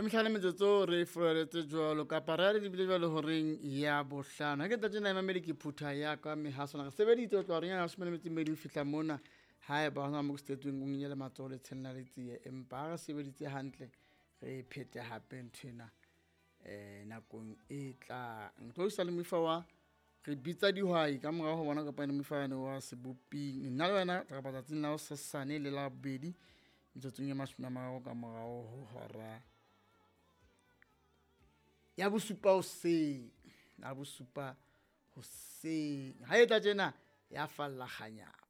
Mehlale metsotso re foreletse jwalo kapa re di bile jwalo horeng ya bohlano. Ha ke tatjena e mamedi ke phutha ya ka mehasona. Re sebeditse ho tloha re yana 12 ho fihla mona. Ha eba hona mo stetweng o nyele matsoho le tshella le tsie. Empa re sebeditse hantle re phete hape nthwena nakong e tlang. Tlo isa le mofa wa re bitsa dihwai ka morao ho bona kapa le mofa yana wa seboping. Nna le wena re batla la hosane le la bobedi. Metsotsong e 30 ka morao ho hora ya bosupa hoseng ha e tla tjena ya falla kganya.